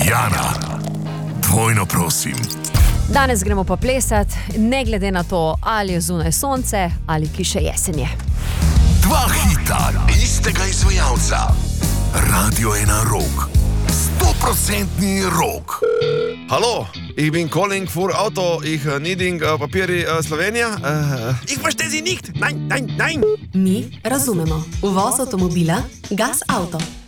Jana, dvojno prosim. Danes gremo pa plesat, ne glede na to, ali je zunaj sonce ali piše jesenje. Dva hita istega izvajalca. Radio 1 Rock. 100% rock. Hallo, ich bin calling für Auto, ich needing papiri Slovenija. Ich verstehe Sie nicht, nein. Mi razumemo. Uvoz avtomobila Gas Auto.